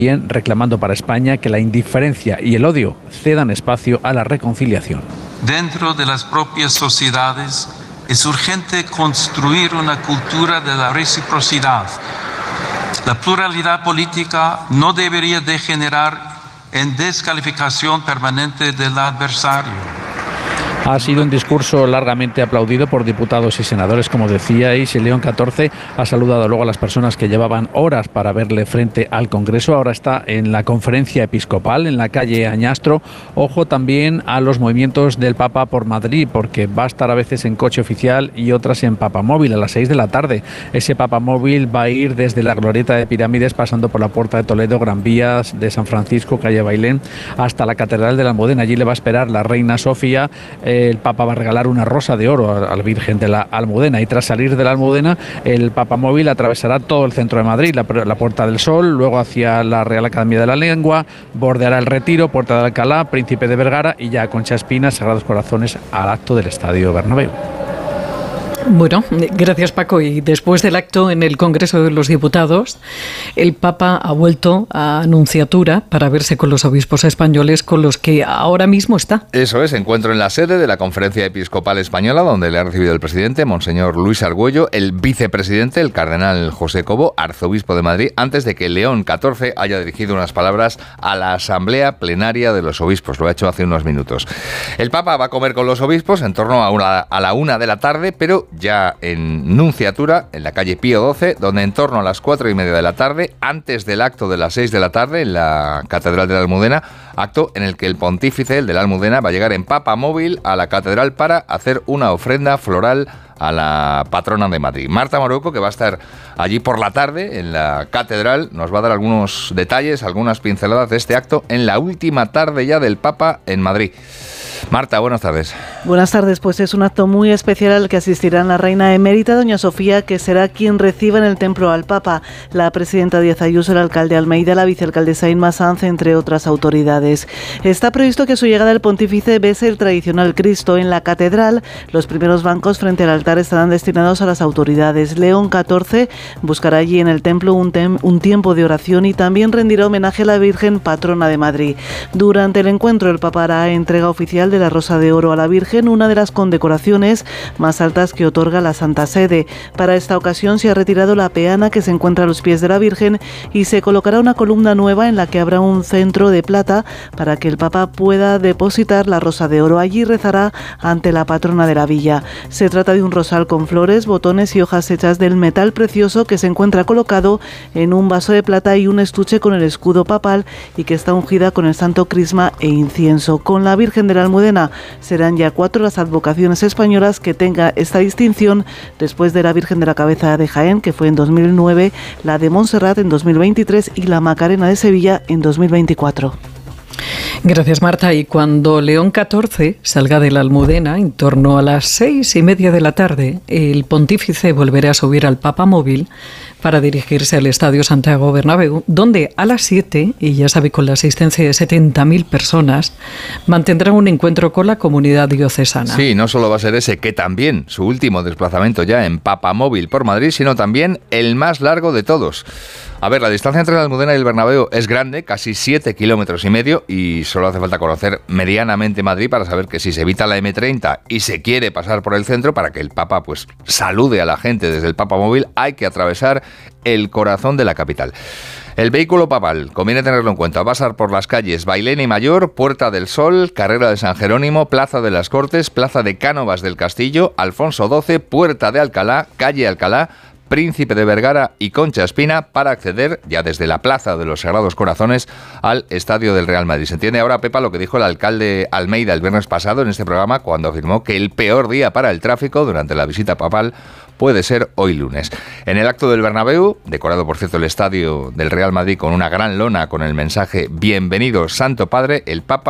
reclamando para España que la indiferencia y el odio cedan espacio a la reconciliación. Dentro de las propias sociedades es urgente construir una cultura de la reciprocidad. La pluralidad política no debería degenerar en descalificación permanente del adversario. Ha sido un discurso largamente aplaudido por diputados y senadores, como decíais. León XIV ha saludado luego a las personas que llevaban horas para verle frente al Congreso. Ahora está en la conferencia episcopal, en la calle Añastro. Ojo también a los movimientos del Papa por Madrid, porque va a estar a veces en coche oficial y otras en papamóvil a las 6 de la tarde. Ese papamóvil va a ir desde la Glorieta de Pirámides, pasando por la Puerta de Toledo, Gran Vía de San Francisco, calle Bailén, hasta la Catedral de la Almudena. Allí le va a esperar la reina Sofía. El Papa va a regalar una rosa de oro a la Virgen de la Almudena, y tras salir de la Almudena el papamóvil atravesará todo el centro de Madrid, la Puerta del Sol, luego hacia la Real Academia de la Lengua, bordeará el Retiro, Puerta de Alcalá, Príncipe de Vergara y ya Concha Espina, Sagrados Corazones, al acto del Estadio Bernabéu. Bueno, gracias Paco. Y después del acto en el Congreso de los Diputados, el Papa ha vuelto a Nunciatura para verse con los obispos españoles con los que ahora mismo está. Eso es, encuentro en la sede de la Conferencia Episcopal Española, donde le ha recibido el presidente, Monseñor Luis Argüello, el vicepresidente, el cardenal José Cobo, arzobispo de Madrid, antes de que León XIV haya dirigido unas palabras a la Asamblea Plenaria de los Obispos. Lo ha hecho hace unos minutos. El Papa va a comer con los obispos en torno a la 1 de la tarde, pero ya en Nunciatura, en la calle Pío XII, donde en torno a las 4:30 de la tarde, antes del acto de las 6 de la tarde en la Catedral de la Almudena, acto en el que el pontífice, el de la Almudena, va a llegar en papamóvil a la catedral para hacer una ofrenda floral a la patrona de Madrid. Marta Marueco, que va a estar allí por la tarde en la catedral, nos va a dar algunos detalles, algunas pinceladas de este acto en la última tarde ya del Papa en Madrid. Marta, buenas tardes. Buenas tardes, pues es un acto muy especial al que asistirán la reina emérita, doña Sofía, que será quien reciba en el templo al Papa, la presidenta Díaz Ayuso, el alcalde Almeida, la vicealcaldesa Inma Sanz, entre otras autoridades. Está previsto que a su llegada el pontífice bese el tradicional Cristo en la catedral. Los primeros bancos frente al altar estarán destinados a las autoridades. León XIV buscará allí en el templo un tiempo de oración y también rendirá homenaje a la Virgen patrona de Madrid. Durante el encuentro, el Papa hará entrega oficial de la Rosa de Oro a la Virgen, una de las condecoraciones más altas que otorga la Santa Sede. Para esta ocasión se ha retirado la peana que se encuentra a los pies de la Virgen y se colocará una columna nueva en la que habrá un centro de plata para que el Papa pueda depositar la Rosa de Oro. Allí rezará ante la patrona de la villa. Se trata de un rosal con flores, botones y hojas hechas del metal precioso que se encuentra colocado en un vaso de plata y un estuche con el escudo papal y que está ungida con el santo crisma e incienso. Con la Virgen de la Almudena serán ya 4 las advocaciones españolas que tenga esta distinción, después de la Virgen de la Cabeza de Jaén, que fue en 2009, la de Montserrat en 2023 y la Macarena de Sevilla en 2024. Gracias, Marta. Y cuando León XIV salga de la Almudena, en torno a las 6:30 de la tarde, el pontífice volverá a subir al papamóvil para dirigirse al Estadio Santiago Bernabéu, donde a las 7, y ya sabe, con la asistencia de 70.000 personas, mantendrá un encuentro con la comunidad diocesana. Sí, no solo va a ser ese, que también su último desplazamiento ya en papamóvil por Madrid, sino también el más largo de todos. A ver, la distancia entre la Almudena y el Bernabéu es grande, casi 7,5 kilómetros, y solo hace falta conocer medianamente Madrid para saber que si se evita la M30 y se quiere pasar por el centro para que el Papa pues salude a la gente desde el papamóvil, hay que atravesar el corazón de la capital. El vehículo papal, conviene tenerlo en cuenta, va a pasar por las calles Bailén y Mayor, Puerta del Sol, Carrera de San Jerónimo, Plaza de las Cortes, Plaza de Cánovas del Castillo, Alfonso XII, Puerta de Alcalá, Calle Alcalá, Príncipe de Vergara y Concha Espina, para acceder ya desde la Plaza de los Sagrados Corazones al Estadio del Real Madrid. Se entiende ahora, Pepa, lo que dijo el alcalde Almeida el viernes pasado en este programa, cuando afirmó que el peor día para el tráfico durante la visita papal puede ser hoy lunes. En el acto del Bernabéu, decorado por cierto el Estadio del Real Madrid con una gran lona con el mensaje "Bienvenido Santo Padre", el Papa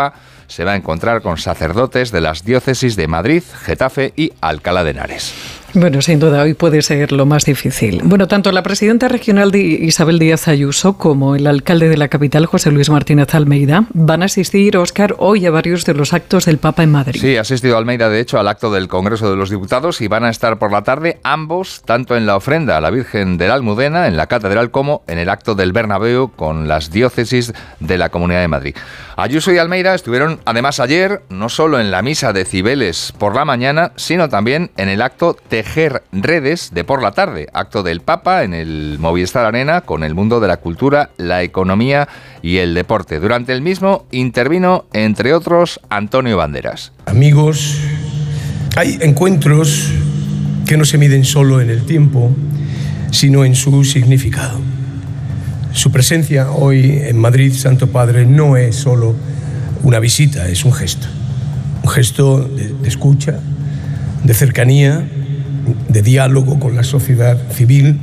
se va a encontrar con sacerdotes de las diócesis de Madrid, Getafe y Alcalá de Henares. Bueno, sin duda, hoy puede ser lo más difícil. Bueno, tanto la presidenta regional de Isabel Díaz Ayuso como el alcalde de la capital, José Luis Martínez Almeida, van a asistir, Óscar, hoy a varios de los actos del Papa en Madrid. Sí, ha asistido Almeida, de hecho, al acto del Congreso de los Diputados y van a estar por la tarde ambos, tanto en la ofrenda a la Virgen de la Almudena, en la Catedral, como en el acto del Bernabéu con las diócesis de la Comunidad de Madrid. Ayuso y Almeida estuvieron, además, ayer, no solo en la misa de Cibeles por la mañana, sino también en el acto Tejer Redes de por la tarde, acto del Papa en el Movistar Arena con el mundo de la cultura, la economía y el deporte. Durante el mismo intervino, entre otros, Antonio Banderas. Amigos, hay encuentros que no se miden solo en el tiempo, sino en su significado. Su presencia hoy en Madrid, Santo Padre, no es solo una visita, es un gesto de escucha, de cercanía, de diálogo con la sociedad civil,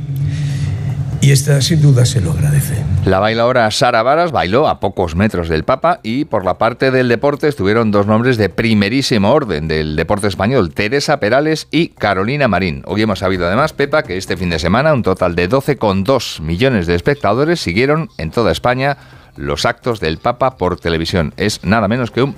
y esta sin duda se lo agradece. La bailaora Sara Varas bailó a pocos metros del Papa y por la parte del deporte estuvieron dos nombres de primerísimo orden del deporte español, Teresa Perales y Carolina Marín. Hoy hemos sabido además, Pepa, que este fin de semana un total de 12,2 millones de espectadores siguieron en toda España los actos del Papa por televisión. Es nada menos que un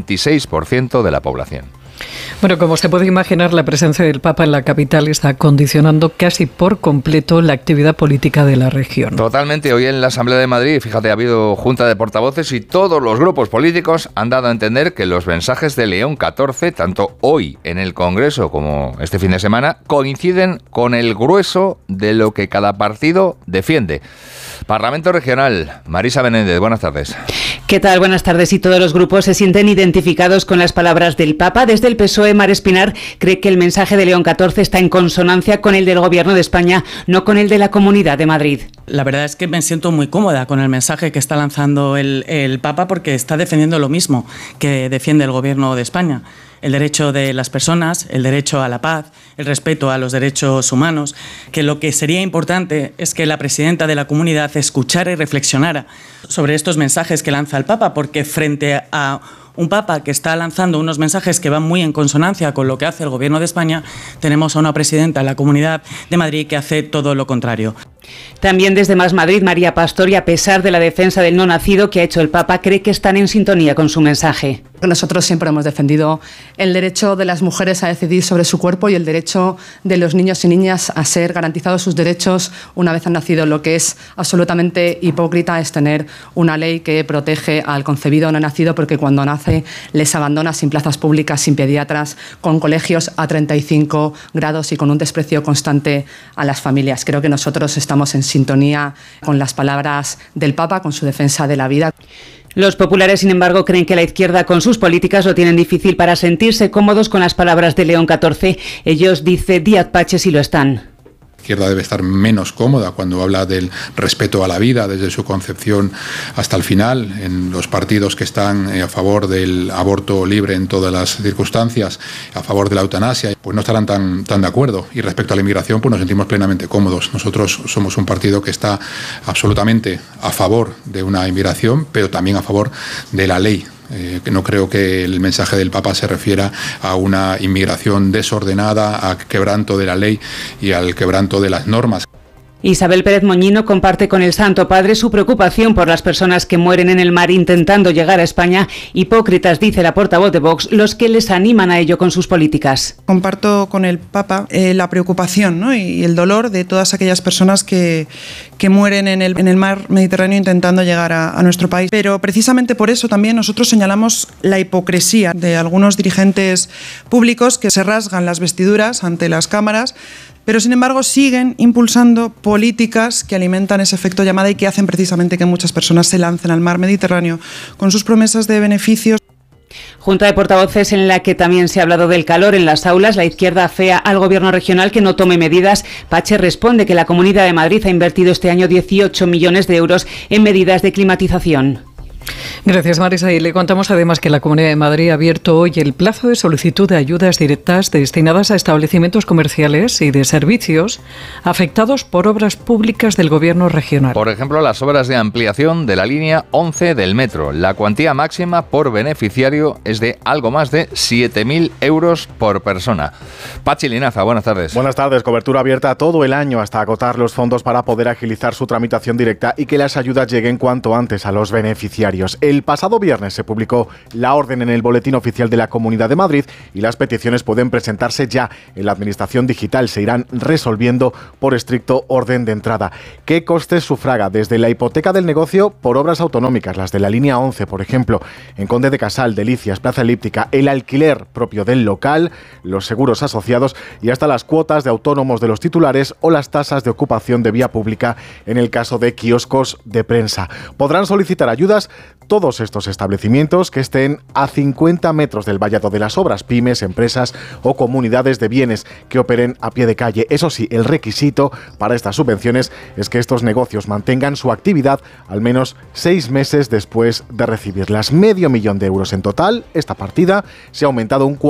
26% de la población. Bueno, como se puede imaginar, la presencia del Papa en la capital está condicionando casi por completo la actividad política de la región. Totalmente. Hoy en la Asamblea de Madrid, fíjate, ha habido junta de portavoces y todos los grupos políticos han dado a entender que los mensajes de León XIV, tanto hoy en el Congreso como este fin de semana, coinciden con el grueso de lo que cada partido defiende. Parlamento Regional, Marisa Benéndez, buenas tardes. ¿Qué tal? Buenas tardes. Y todos los grupos se sienten identificados con las palabras del Papa. Desde el PSOE, Mar Espinar cree que el mensaje de León XIV está en consonancia con el del Gobierno de España, no con el de la Comunidad de Madrid. La verdad es que me siento muy cómoda con el mensaje que está lanzando el Papa, porque está defendiendo lo mismo que defiende el Gobierno de España. El derecho de las personas, el derecho a la paz, el respeto a los derechos humanos, que lo que sería importante es que la presidenta de la Comunidad escuchara y reflexionara sobre estos mensajes que lanza el Papa, porque frente a un Papa que está lanzando unos mensajes que van muy en consonancia con lo que hace el Gobierno de España, tenemos a una presidenta de la Comunidad de Madrid que hace todo lo contrario. También desde Más Madrid, María Pastor, y a pesar de la defensa del no nacido que ha hecho el Papa, cree que están en sintonía con su mensaje. Nosotros siempre hemos defendido el derecho de las mujeres a decidir sobre su cuerpo y el derecho de los niños y niñas a ser garantizados sus derechos una vez han nacido. Lo que es absolutamente hipócrita es tener una ley que protege al concebido no nacido, porque cuando nace les abandona sin plazas públicas, sin pediatras, con colegios a 35 grados y con un desprecio constante a las familias. Creo que nosotros estamos en sintonía con las palabras del Papa, con su defensa de la vida. Los populares, sin embargo, creen que la izquierda con sus políticas lo tienen difícil para sentirse cómodos con las palabras de León XIV. Ellos, dice Díaz Pache, sí lo están. La izquierda debe estar menos cómoda cuando habla del respeto a la vida desde su concepción hasta el final. En los partidos que están a favor del aborto libre en todas las circunstancias, a favor de la eutanasia, pues no estarán tan de acuerdo. Y respecto a la inmigración, pues nos sentimos plenamente cómodos. Nosotros somos un partido que está absolutamente a favor de una inmigración, pero también a favor de la ley. No creo que el mensaje del Papa se refiera a una inmigración desordenada, a quebranto de la ley y al quebranto de las normas. Isabel Pérez Moñino comparte con el Santo Padre su preocupación por las personas que mueren en el mar intentando llegar a España. Hipócritas, dice la portavoz de Vox, los que les animan a ello con sus políticas. Comparto con el Papa la preocupación, ¿no? y el dolor de todas aquellas personas que mueren en el mar Mediterráneo intentando llegar a nuestro país. Pero precisamente por eso también nosotros señalamos la hipocresía de algunos dirigentes públicos que se rasgan las vestiduras ante las cámaras, pero sin embargo siguen impulsando políticas que alimentan ese efecto llamada y que hacen precisamente que muchas personas se lancen al mar Mediterráneo con sus promesas de beneficios. Junta de portavoces en la que también se ha hablado del calor en las aulas. La izquierda afea al Gobierno regional que no tome medidas. Pache responde que la Comunidad de Madrid ha invertido este año 18 millones de euros en medidas de climatización. Gracias, Marisa. Y le contamos además que la Comunidad de Madrid ha abierto hoy el plazo de solicitud de ayudas directas destinadas a establecimientos comerciales y de servicios afectados por obras públicas del Gobierno regional. Por ejemplo, las obras de ampliación de la línea 11 del metro. La cuantía máxima por beneficiario es de algo más de 7.000 euros por persona. Pachi Linaza, buenas tardes. Buenas tardes. Cobertura abierta todo el año hasta agotar los fondos para poder agilizar su tramitación directa y que las ayudas lleguen cuanto antes a los beneficiarios. El pasado viernes se publicó la orden en el Boletín Oficial de la Comunidad de Madrid y las peticiones pueden presentarse ya en la Administración Digital. Se irán resolviendo por estricto orden de entrada. ¿Qué costes sufraga? Desde la hipoteca del negocio por obras autonómicas, las de la línea 11, por ejemplo, en Conde de Casal, Delicias, Plaza Elíptica, el alquiler propio del local, los seguros asociados y hasta las cuotas de autónomos de los titulares o las tasas de ocupación de vía pública en el caso de kioscos de prensa. Podrán solicitar ayudas todos estos establecimientos que estén a 50 metros del vallado de las obras, pymes, empresas o comunidades de bienes que operen a pie de calle. Eso sí, el requisito para estas subvenciones es que estos negocios mantengan su actividad al menos 6 meses después de recibirlas. 500.000 euros en total. Esta partida se ha aumentado un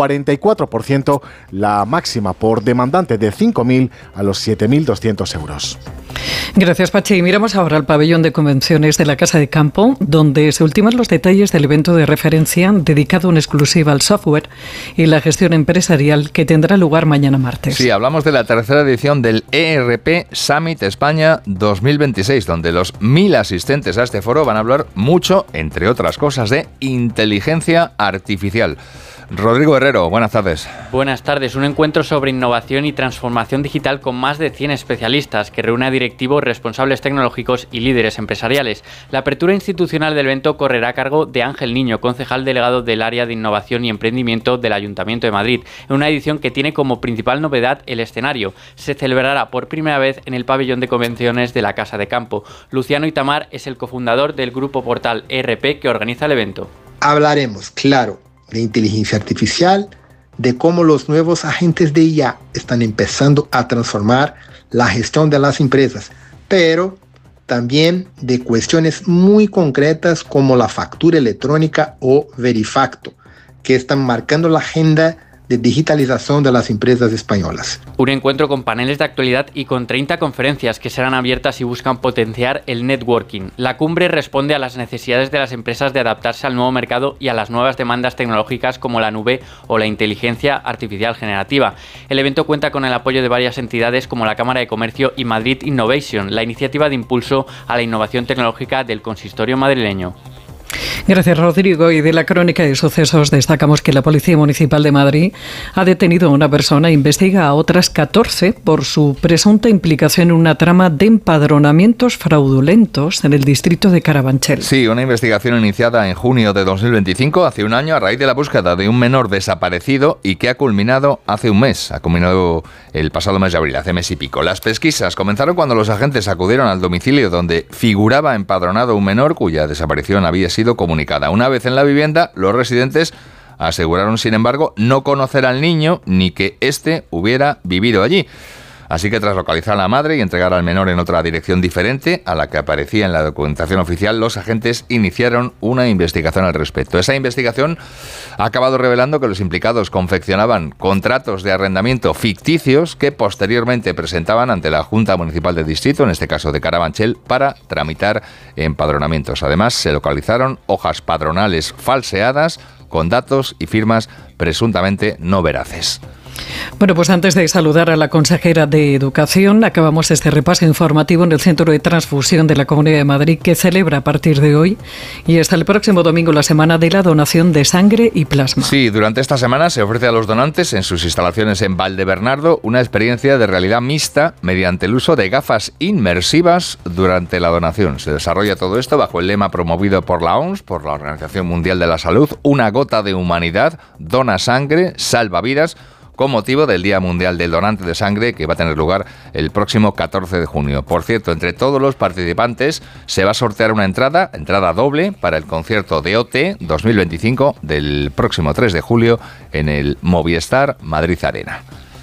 44%, la máxima por demandante de 5.000 a los 7.200 euros. Gracias, Pachi. Y miramos ahora al pabellón de convenciones de la Casa de Campo, donde se ultiman los detalles del evento de referencia dedicado en exclusiva al software y la gestión empresarial que tendrá lugar mañana martes. Sí, hablamos de la tercera edición del ERP Summit España 2026, donde los 1.000 asistentes a este foro van a hablar mucho, entre otras cosas, de inteligencia artificial. Rodrigo Herrero, buenas tardes. Buenas tardes. Un encuentro sobre innovación y transformación digital con más de 100 especialistas que reúne a directivos, responsables tecnológicos y líderes empresariales. La apertura institucional del evento correrá a cargo de Ángel Niño, concejal delegado del área de innovación y emprendimiento del Ayuntamiento de Madrid, en una edición que tiene como principal novedad el escenario. Se celebrará por primera vez en el pabellón de convenciones de la Casa de Campo. Luciano Itamar es el cofundador del grupo portal ERP que organiza el evento. Hablaremos, claro, de inteligencia artificial, de cómo los nuevos agentes de IA están empezando a transformar la gestión de las empresas, pero también de cuestiones muy concretas como la factura electrónica o Verifacto, que están marcando la agenda de digitalización de las empresas españolas. Un encuentro con paneles de actualidad y con 30 conferencias que serán abiertas y buscan potenciar el networking. La cumbre responde a las necesidades de las empresas de adaptarse al nuevo mercado y a las nuevas demandas tecnológicas como la nube o la inteligencia artificial generativa. El evento cuenta con el apoyo de varias entidades como la Cámara de Comercio y Madrid Innovation, la iniciativa de impulso a la innovación tecnológica del consistorio madrileño. Gracias, Rodrigo. Y de la crónica de sucesos destacamos que la Policía Municipal de Madrid ha detenido a una persona e investiga a otras 14 por su presunta implicación en una trama de empadronamientos fraudulentos en el distrito de Carabanchel. Sí, una investigación iniciada en junio de 2025, hace un año, a raíz de la búsqueda de un menor desaparecido y que ha culminado hace un mes. Ha culminado el pasado mes de abril, hace mes y pico. Las pesquisas comenzaron cuando los agentes acudieron al domicilio donde figuraba empadronado un menor cuya desaparición había sido comunicada. Una vez en la vivienda, los residentes aseguraron, sin embargo, no conocer al niño ni que éste hubiera vivido allí. Así que tras localizar a la madre y entregar al menor en otra dirección diferente a la que aparecía en la documentación oficial, los agentes iniciaron una investigación al respecto. Esa investigación ha acabado revelando que los implicados confeccionaban contratos de arrendamiento ficticios que posteriormente presentaban ante la Junta Municipal del Distrito, en este caso de Carabanchel, para tramitar empadronamientos. Además, se localizaron hojas padronales falseadas con datos y firmas presuntamente no veraces. Bueno, pues antes de saludar a la consejera de Educación, acabamos este repaso informativo en el Centro de Transfusión de la Comunidad de Madrid, que celebra a partir de hoy y hasta el próximo domingo la semana de la donación de sangre y plasma. Sí, durante esta semana se ofrece a los donantes en sus instalaciones en Valdebernardo una experiencia de realidad mixta mediante el uso de gafas inmersivas durante la donación. Se desarrolla todo esto bajo el lema promovido por la OMS, por la Organización Mundial de la Salud: una gota de humanidad, dona sangre, salva vidas, con motivo del Día Mundial del Donante de Sangre, que va a tener lugar el próximo 14 de junio. Por cierto, entre todos los participantes se va a sortear una entrada doble para el concierto de OT 2025 del próximo 3 de julio en el Movistar Madrid Arena.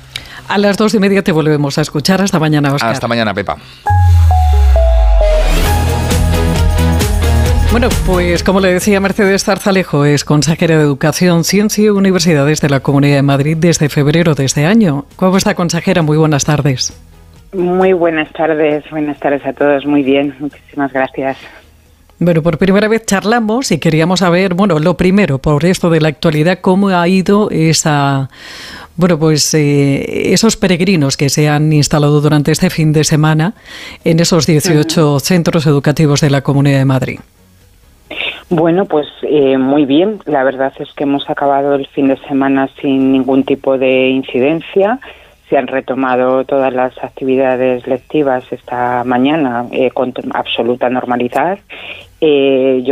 A las 2:30 te volvemos a escuchar. Hasta mañana, Óscar. Hasta mañana, Pepa. Bueno, pues como le decía, Mercedes Zarzalejo es consejera de Educación, Ciencia y Universidades de la Comunidad de Madrid desde febrero de este año. ¿Cómo está, consejera? Muy buenas tardes. Muy buenas tardes a todos. Muy bien, muchísimas gracias. Bueno, por primera vez charlamos y queríamos saber, bueno, lo primero, por esto de la actualidad, cómo ha ido esos peregrinos que se han instalado durante este fin de semana en esos 18 centros educativos de la Comunidad de Madrid. Bueno, pues muy bien. La verdad es que hemos acabado el fin de semana sin ningún tipo de incidencia. Se han retomado todas las actividades lectivas esta mañana con absoluta normalidad. Yo